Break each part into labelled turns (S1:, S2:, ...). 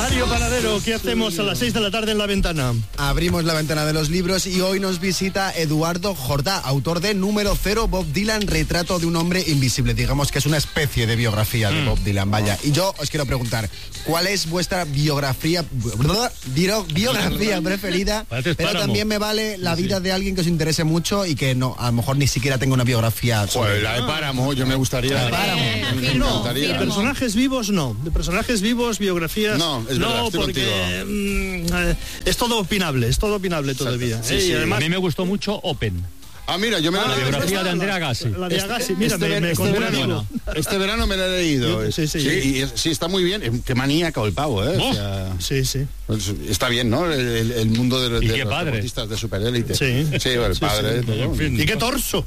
S1: Mario Panadero, ¿qué hacemos a las 6 de la tarde en La Ventana?
S2: Abrimos la ventana de los libros y hoy nos visita Eduardo Jordá, autor de Número 0, Bob Dylan, retrato de un hombre invisible. Digamos que es una especie de biografía de Bob Dylan, vaya. Y yo os quiero preguntar, ¿cuál es vuestra biografía preferida? Pero también me vale la vida de alguien que os interese mucho y que no, a lo mejor ni siquiera tenga una biografía.
S3: Pues la de Páramo, yo me gustaría.
S1: De personajes vivos no, de personajes vivos, biografías
S3: no, es verdad,
S1: no, porque es todo opinable todavía.
S4: Sí.
S1: Además,
S4: a mí me gustó mucho Open.
S3: Ah, mira, yo me
S4: la biografía de Andrea Agassi.
S1: La de Agassi, mira,
S3: este verano me la he leído. Sí, está muy bien. Qué maníaco el pavo, ¿eh?
S1: O sea, sí.
S3: Pues está bien, ¿no? El mundo de los deportistas de superélite. Sí, el padre.
S1: Sí. En fin. Y qué torso.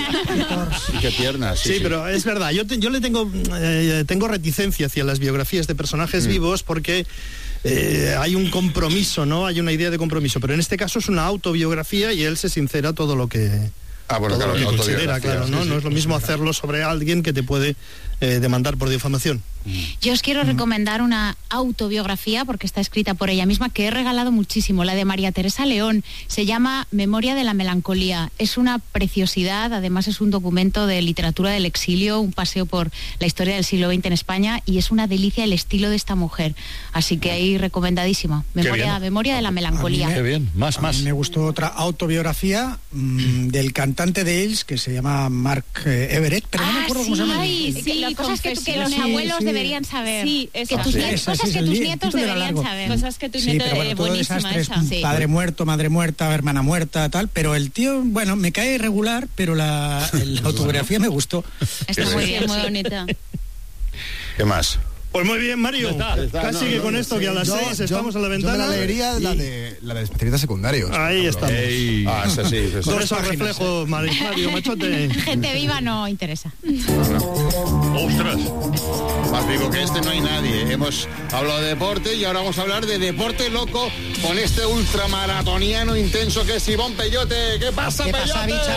S3: Y qué piernas.
S1: Sí, pero es verdad. Yo le tengo reticencia hacia las biografías de personajes vivos porque hay un compromiso, ¿no? Hay una idea de compromiso, pero en este caso es una autobiografía y él se sincera todo lo que considera, claro, ¿no? No es lo mismo hacerlo sobre alguien que te puede demandar por difamación.
S5: Yo os quiero recomendar una autobiografía, porque está escrita por ella misma, que he regalado muchísimo, la de María Teresa León. Se llama Memoria de la melancolía. Es una preciosidad, además es un documento de literatura del exilio, un paseo por la historia del siglo XX en España, y es una delicia el estilo de esta mujer. Así que ahí recomendadísima. Memoria de la melancolía.
S4: Qué bien, más.
S6: Me gustó otra autobiografía del cantante de Hills, que se llama Mark Everett, pero no me acuerdo cómo se llama.
S5: Sí, cosas que los abuelos deberían saber. Sí, cosas que tus nietos deberían saber.
S7: Cosas que tus nietos deberían saber. Buenísima esa.
S6: Padre muerto, madre muerta, hermana muerta, tal. Pero el tío, bueno, me cae irregular, pero la autobiografía me gustó.
S7: Está muy bien, muy bonita.
S3: ¿Qué más?
S1: Pues muy bien, Mario. Casi que con esto, que a las 6 estamos a la ventana.
S2: Yo me la leería la de especialistas secundarios.
S1: Ahí estamos.
S3: Esa sí.
S1: Con esos reflejos, Mario Machote.
S5: Gente viva no interesa.
S4: ¡Ostras!
S3: Más vivo que este no hay nadie. Hemos hablado de deporte y ahora vamos a hablar de deporte loco con este ultramaratoniano intenso que es Ivón Peyote. ¿Qué pasa, Peyote?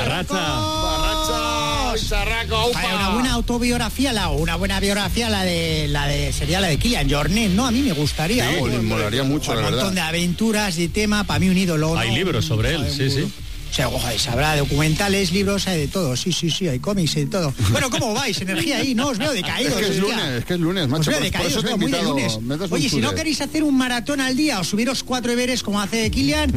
S3: Barracha, bicharraco, upa.
S6: Una buena autobiografía, una buena biografía, sería la de Kylian Jornet, ¿no? A mí me gustaría.
S3: Sí, me molaría mucho, la verdad.
S6: Un montón de aventuras y tema, para mí un ídolo.
S4: Hay libros sobre él, sí.
S6: O sea, habrá documentales, libros, hay de todo. Sí, hay cómics, hay de todo. Bueno, ¿cómo vais? Energía ahí, ¿no? Os veo decaídos.
S3: Es que es lunes, macho.
S6: Os veo decaídos, os veo muy de lunes. Oye, si no queréis hacer un maratón al día o subiros 4 Everest como hace Kylian,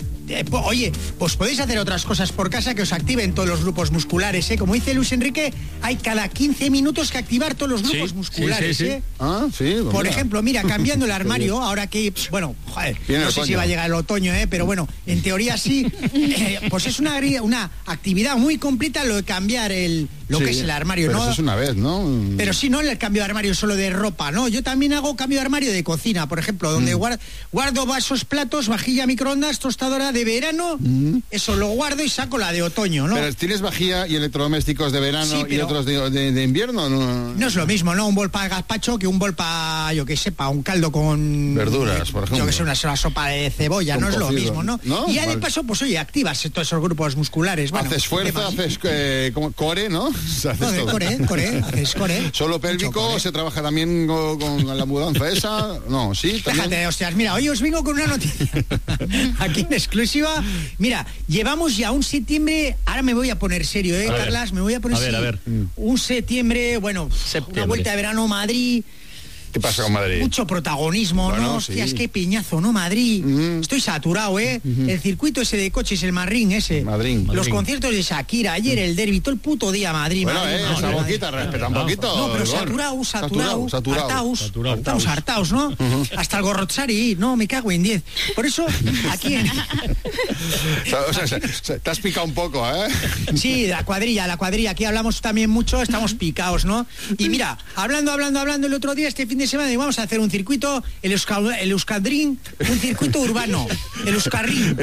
S6: pues podéis hacer otras cosas por casa que os activen todos los grupos musculares, ¿eh? Como dice Luis Enrique, hay cada 15 minutos que activar todos los grupos musculares, ¿eh? Por ejemplo, mira, cambiando el armario, ahora que, bueno, no sé si va a llegar el otoño, pero bueno, en teoría sí, pues es una actividad muy completa lo de cambiar lo que es el armario,
S3: pero
S6: ¿no?
S3: Eso es una vez, ¿no?
S6: Pero sí, no el cambio de armario solo de ropa, ¿no? Yo también hago cambio de armario de cocina, por ejemplo, donde guardo vasos, platos, vajilla, microondas, tostadora de verano, eso lo guardo y saco la de otoño, ¿no?
S3: Pero ¿tienes vajilla y electrodomésticos de verano y otros de invierno?
S6: No es lo mismo, ¿no? Un bol para gazpacho que un bol para, yo que sepa, un caldo con
S3: verduras, por ejemplo.
S6: Yo que sé, una sopa de cebolla, no es lo mismo, ¿no? Y ya de paso, pues oye, activas todos esos grupos musculares. Bueno,
S3: haces fuerza, haces como core, ¿no?
S6: Haces core.
S3: ¿Solo pélvico? ¿Se trabaja también con la mudanza esa? No, sí, también.
S6: Déjate de hostias, mira, hoy os vengo con una noticia. Aquí en exclusiva. Mira, llevamos ya un septiembre, ahora me voy a poner serio, Carlas, me voy a poner serio.
S4: A ver.
S6: Un septiembre, bueno, una vuelta de verano a Madrid.
S3: ¿Qué pasa con Madrid?
S6: Mucho protagonismo,
S3: bueno,
S6: ¿no? Hostias, qué piñazo, ¿no? Madrid. Estoy saturado, El circuito ese de coches, el Marrín ese.
S3: Madrid.
S6: Los conciertos de Shakira, ayer el derbi, todo el puto día Madrid.
S3: Bueno,
S6: Madrid,
S3: esa boquita, respeta un poquito.
S6: No, pero hartaos, ¿no? Hasta el Gorrochari, no, me cago en 10. Por eso, aquí en...
S3: O sea, te has picado un poco, ¿eh?
S6: Sí, la cuadrilla, aquí hablamos también mucho, estamos picados, ¿no? Y mira, hablando el otro día, este fin de semana, vamos a hacer un circuito, el Euskadrin, un circuito urbano, el Euskarrin.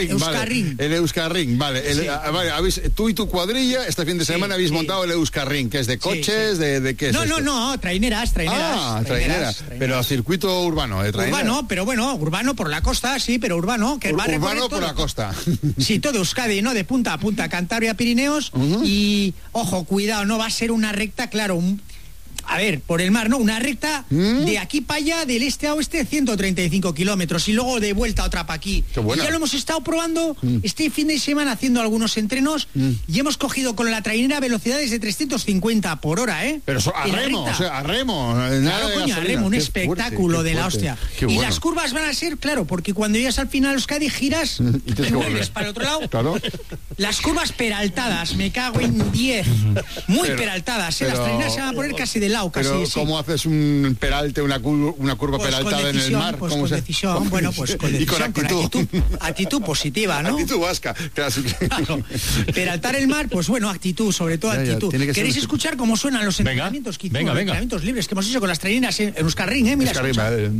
S3: Vale. Tú y tu cuadrilla, este fin de semana habéis montado el Euskarrin, que es de coches, de qué es esto?
S6: No, traineras.
S3: Traineras. Pero circuito urbano,
S6: Urbano, pero bueno, urbano por la costa, sí, pero urbano, que va a recorrer
S3: urbano por la costa.
S6: Sí, todo Euskadi, ¿no? De punta a punta, Cantabria, Pirineos, y, ojo, cuidado, no va a ser una recta, claro, a ver, por el mar, ¿no? Una recta de aquí para allá, del este a oeste, 135 kilómetros y luego de vuelta otra para aquí. Y ya lo hemos estado probando este fin de semana haciendo algunos entrenos y hemos cogido con la trainera velocidades de 350 por hora, ¿eh?
S3: Pero a remo, o sea, a remo.
S6: Claro, coño, a remo, un espectáculo de la hostia. Y las curvas van a ser, claro, porque cuando llegas al final Euskadi giras y vuelves para el otro lado.
S3: Claro.
S6: Las curvas peraltadas, me cago en 10. Muy peraltadas, las traineras se van a poner casi de lado, casi.
S3: Pero ¿cómo haces un peralte, una curva
S6: pues
S3: peraltada en el mar?
S6: Pues con decisión, bueno, pues con decisión,
S3: y con actitud.
S6: Actitud positiva, ¿no?
S3: Actitud vasca.
S6: Claro. Peraltar el mar, pues bueno, actitud, sobre todo actitud. ¿Queréis escuchar cómo suenan los entrenamientos que hicimos, los entrenamientos libres que hemos hecho con las traineras en Euskarring, mira, escucha. Ahí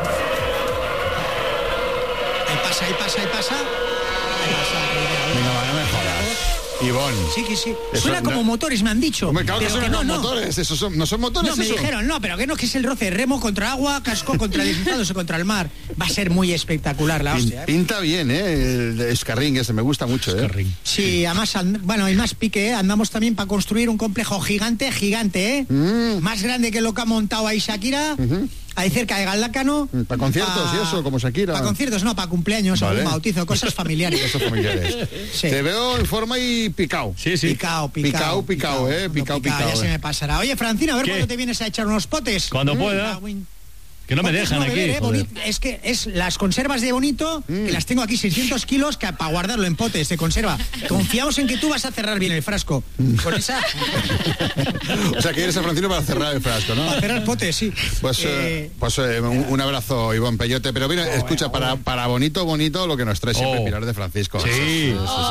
S6: pasa.
S3: Venga, no me jodas. Ivonne.
S6: Sí. Suena como motores, me han dicho.
S3: Claro que son motores. ¿Esos no son motores?
S6: No, me dijeron, pero que no, que es el roce. Remo contra agua, casco contra deslizándose contra el mar. Va a ser muy espectacular la hostia.
S3: Pinta bien, el Euskarring ese, me gusta mucho,
S6: Sí, además, hay más pique, Andamos también para construir un complejo gigante, Más grande que lo que ha montado ahí Shakira. Ahí cerca de Galdácano.
S3: ¿Para conciertos y eso, como Shakira?
S6: Para conciertos, no, para cumpleaños, algún bautizo, cosas familiares.
S3: Sí. Te veo en forma y picao.
S4: Sí.
S6: Picao, ya se me pasará. Oye, Francina, a ver cuándo te vienes a echar unos potes.
S4: Cuando pueda. Que no me dejan aquí.
S6: Es que las conservas de Bonito, que las tengo aquí 600 kilos para guardarlo en potes de conserva. Confiamos en que tú vas a cerrar bien el frasco. Con esa...
S3: O sea, que eres a Francino para cerrar el frasco, ¿no?
S6: Para cerrar potes, sí.
S3: Pues un abrazo, Ivonne Peyote. Pero mira, escucha, para bonito lo que nos trae siempre Pilar de Francisco.
S4: Sí.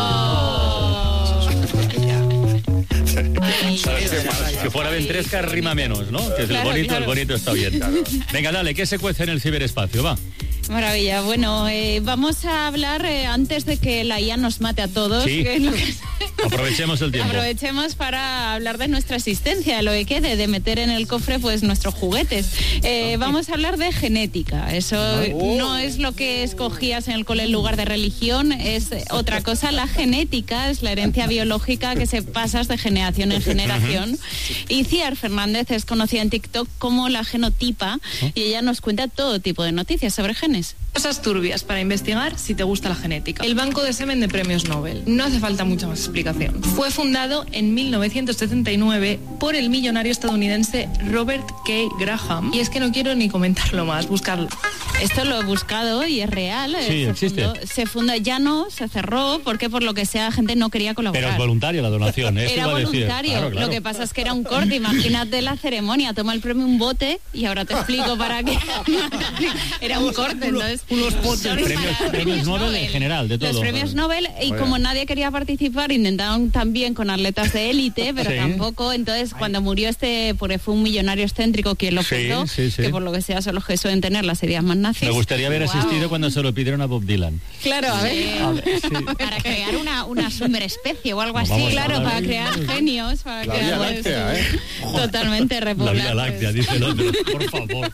S4: Que fuera ventresca rima menos, ¿no? Que es el bonito está bien. Venga, dale, ¿qué se cuece en el ciberespacio? Va.
S7: Maravilla. Bueno, vamos a hablar antes de que la IA nos mate a todos.
S4: Sí. Aprovechemos el tiempo.
S7: Aprovechemos para hablar de nuestra existencia, lo que quede, de meter en el cofre pues nuestros juguetes. Vamos a hablar de genética. Eso no es lo que escogías en el cole en lugar de religión, es otra cosa. La genética es la herencia biológica que se pasa de generación en generación. Y Ciar Fernández es conocida en TikTok como la genotipa y ella nos cuenta todo tipo de noticias sobre genes.
S8: Cosas turbias para investigar si te gusta la genética. El Banco de Semen de Premios Nobel. No hace falta mucha más explicación. Fue fundado en 1979 por el millonario estadounidense Robert K. Graham. Y es que no quiero ni comentarlo más, buscarlo.
S7: Esto lo he buscado y es real.
S4: Sí, existe.
S7: Se fundó, ya no, se cerró, porque por lo que sea la gente no quería colaborar.
S4: Pero es voluntaria la donación, eso
S7: era voluntario. Claro. Lo que pasa es que era un corte. Imagínate la ceremonia, toma el premio un bote y ahora te explico para qué. Era un corte, entonces.
S4: Unos potes. Premios Nobel en general, de todo.
S7: Los premios Nobel, y como nadie quería participar, intentaron también con atletas de élite, pero tampoco. Entonces, cuando murió porque fue un millonario excéntrico quien lo fundó, que por lo que sea son los que suelen tener las ideas más nazis.
S4: Me gustaría haber asistido cuando se lo pidieron a Bob Dylan.
S7: Claro, a ver. Para crear una superespecie o algo así. Claro, para crear genios. Para
S3: la Vía Láctea,
S7: totalmente repoblar.
S4: La Vía Láctea, dice el otro, por favor.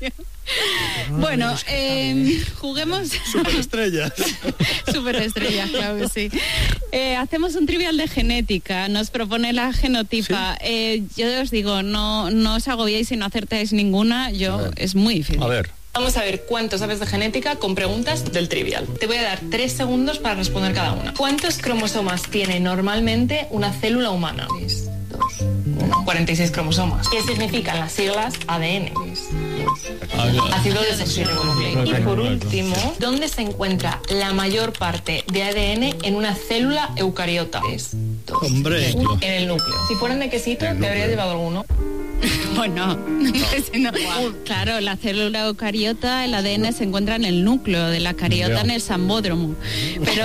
S7: Bueno, juguemos.
S1: Superestrellas.
S7: Superestrellas, claro que sí. Hacemos un trivial de genética. Nos propone la genotipa. Yo os digo, no os agobiéis si no acertáis ninguna. Es muy difícil.
S4: A ver.
S8: Vamos a ver cuánto sabes de genética con preguntas del trivial. Te voy a dar 3 segundos para responder cada una. ¿Cuántos cromosomas tiene normalmente una célula humana? 3, 2, 1. 46 cromosomas. ¿Qué significan las siglas ADN? 3, 2, ácido desoxirribonucleico. Y por último, ¿dónde se encuentra la mayor parte de ADN en una célula eucariota? 3, 2,
S1: Hombre.
S8: en el núcleo. Si fueran de quesito, te habría llevado alguno.
S7: Bueno, claro, la célula eucariota, el ADN se encuentra en el núcleo de la cariota, en el sambódromo. Pero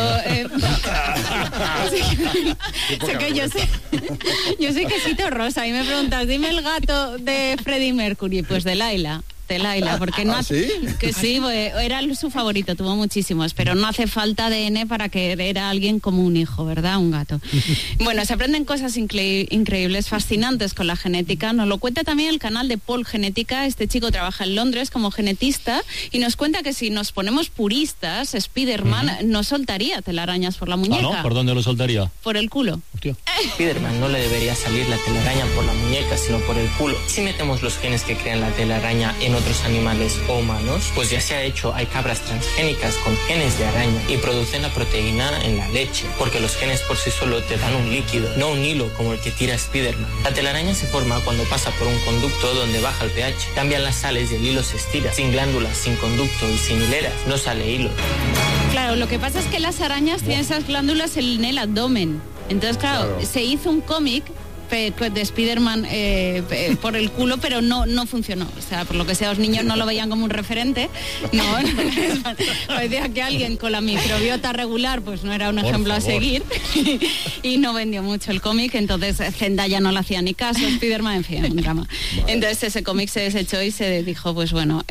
S7: yo soy quesito rosa y me preguntas, dime el gato de Freddie Mercury, pues de Laila. Laila, porque no
S3: ¿Sí?
S7: que sí, era su favorito, tuvo muchísimos, pero no hace falta ADN para querer a alguien como un hijo, ¿verdad? Un gato. Bueno, se aprenden cosas increíbles, fascinantes con la genética. Nos lo cuenta también el canal de Paul Genética. Este chico trabaja en Londres como genetista y nos cuenta que si nos ponemos puristas, Spiderman no soltaría telarañas por la muñeca.
S4: ¿Ah, no? ¿Por dónde lo soltaría?
S7: Por el culo.
S4: Hostia.
S9: Spiderman no le debería salir la telaraña por la muñeca, sino por el culo. Si metemos los genes que crean la telaraña en otros animales o humanos, pues ya se ha hecho, hay cabras transgénicas con genes de araña y producen la proteína en la leche, porque los genes por sí solo te dan un líquido, no un hilo como el que tira Spiderman. La telaraña se forma cuando pasa por un conducto donde baja el pH, cambian las sales y el hilo se estira. Sin glándulas, sin conducto y sin hileras, no sale hilo.
S7: Claro, lo que pasa es que las arañas tienen esas glándulas en el abdomen. Entonces, claro, se hizo un cómic de Spiderman por el culo, pero no funcionó. O sea, por lo que sea, los niños no lo veían como un referente. No, parecía que alguien con la microbiota regular pues no era un ejemplo a seguir y no vendió mucho el cómic. Entonces Zendaya no le hacía ni caso, Spiderman, en fin, un drama. Entonces ese cómic se desechó y se dijo, pues bueno,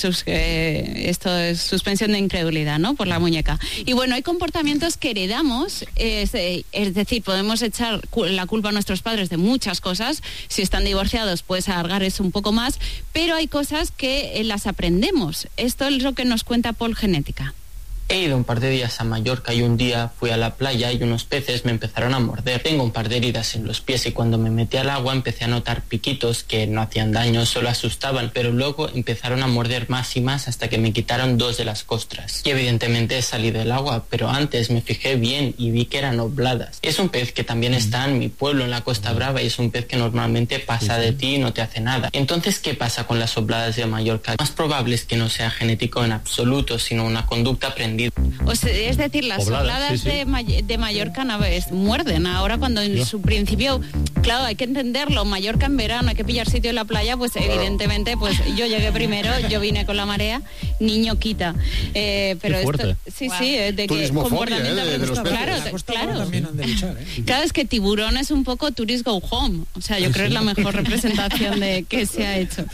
S7: esto es suspensión de incredulidad, ¿no? Por la muñeca. Y bueno, hay comportamientos que heredamos, es decir, podemos echar la culpa a nuestros padres de muchas cosas. Si están divorciados puedes alargar eso un poco más, pero hay cosas que las aprendemos. Esto es lo que nos cuenta Paul Genética.
S9: He ido un par de días a Mallorca y un día fui a la playa y unos peces me empezaron a morder. Tengo un par de heridas en los pies y cuando me metí al agua empecé a notar piquitos que no hacían daño, solo asustaban, pero luego empezaron a morder más y más hasta que me quitaron 2 de las costras. Y evidentemente salí del agua, pero antes me fijé bien y vi que eran obladas. Es un pez que también está en mi pueblo, en la Costa Brava, y es un pez que normalmente pasa de ti y no te hace nada. Entonces, ¿qué pasa con las obladas de Mallorca? Lo más probable es que no sea genético en absoluto, sino una conducta aprendida.
S7: O sea, es decir, las obladas sí. de Mallorca muerden. Ahora cuando en su principio, claro, hay que entenderlo, Mallorca en verano, hay que pillar sitio en la playa, pues evidentemente, pues yo llegué primero, yo vine con la marea, niño quita. Pero esto, sí, de que comportamiento
S3: de los peces.
S7: Claro. Claro, es que Tiburón es un poco Tourist Go Home. O sea, yo creo que es la mejor representación de que se ha hecho.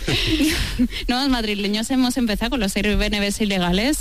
S7: No, los madrileños hemos empezado con los Airbnbs ilegales,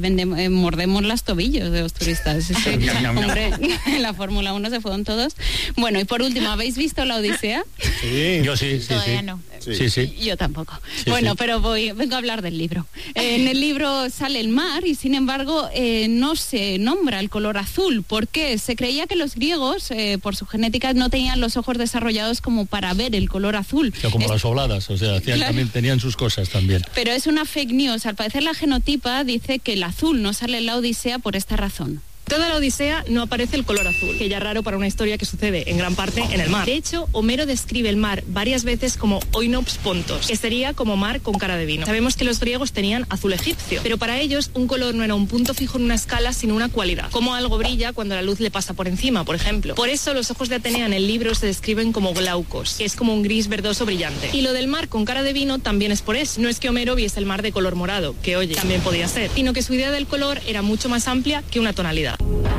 S7: mordemos las tobillos de los turistas. Sí. Hombre, en la Fórmula 1 se fueron todos. Bueno, y por último, ¿habéis visto La Odisea?
S4: Sí, yo sí.
S5: Todavía no.
S4: Sí.
S7: Yo tampoco. Bueno, pero vengo a hablar del libro. En el libro sale el mar y sin embargo no se nombra el color azul. ¿Por qué? Se creía que los griegos, por su genética, no tenían los ojos desarrollados como para ver el color azul.
S4: O sea, como las obladas, o sea, también tenían sus cosas también.
S7: Pero es una fake news. Al parecer la genotipa dice que el azul no sale en la Odisea por esta razón.
S8: Toda la Odisea no aparece el color azul, que ya es raro para una historia que sucede en gran parte en el mar. De hecho, Homero describe el mar varias veces como oinops pontos, que sería como mar con cara de vino. Sabemos que los griegos tenían azul egipcio, pero para ellos un color no era un punto fijo en una escala, sino una cualidad. Como algo brilla cuando la luz le pasa por encima, por ejemplo. Por eso los ojos de Atenea en el libro se describen como glaucos, que es como un gris verdoso brillante. Y lo del mar con cara de vino también es por eso. No es que Homero viese el mar de color morado, que oye, también podía ser, sino que su idea del color era mucho más amplia que una tonalidad.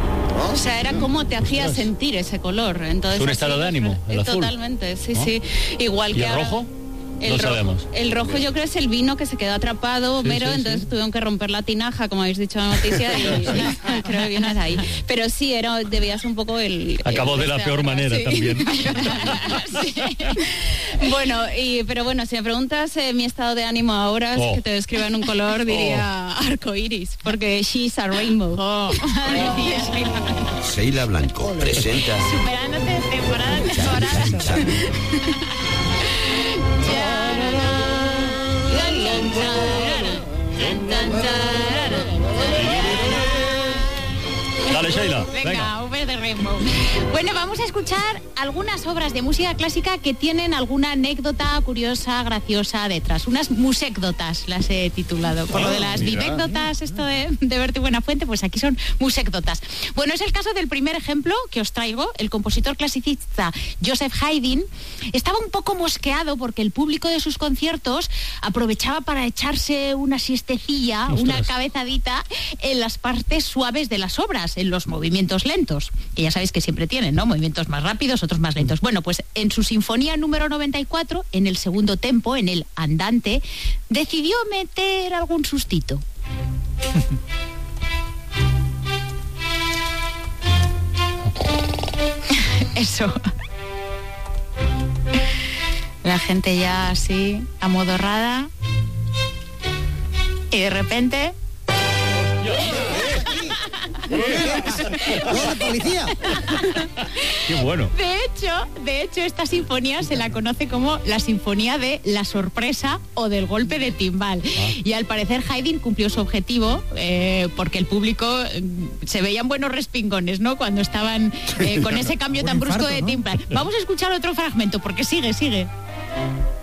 S7: O sea, era como te hacía sentir ese color. Entonces,
S4: es un estado de ánimo, el azul.
S7: Totalmente, sí. Igual
S4: ¿Y
S7: que
S4: el rojo? No sabemos.
S7: El rojo yo creo es el vino que se quedó atrapado, Homero, entonces tuvieron que romper la tinaja, como habéis dicho en la noticia, y creo que viene de ahí. Pero sí, debía ser un poco el...
S4: Acabó de la peor manera también.
S7: Sí. Pero bueno, si me preguntas mi estado de ánimo ahora, que te describan un color, diría arcoiris, porque she's a rainbow.
S10: Sheila Blanco presenta...
S5: Superándote de temporada en temporada.
S4: Dale, Sheila.
S5: Venga, V de Rainbow. Bueno, vamos a escuchar algunas obras de música clásica que tienen alguna anécdota curiosa, graciosa detrás. Unas musécdotas las he titulado. Por lo de las vivécdotas, esto de Berti Buenafuente, pues aquí son musécdotas. Bueno, es el caso del primer ejemplo que os traigo. El compositor clasicista Joseph Haydn estaba un poco mosqueado porque el público de sus conciertos aprovechaba para echarse una siestecilla, una cabezadita en las partes suaves de las obras, en los movimientos lentos. que ya sabéis que siempre tienen, ¿no? Movimientos más rápidos, otros más lentos. Bueno, pues en su sinfonía número 94, en el segundo tempo, en el andante, decidió meter algún sustito. Eso. La gente ya así, amodorrada. Y de repente...
S6: ¡Policía!
S4: ¡Qué bueno!
S5: De hecho, esta sinfonía se la conoce como la sinfonía de la sorpresa o del golpe de timbal. Y al parecer Haydn cumplió su objetivo porque el público se veían buenos respingones, ¿no? Cuando estaban con ese cambio tan brusco de timbal. Vamos a escuchar otro fragmento porque sigue.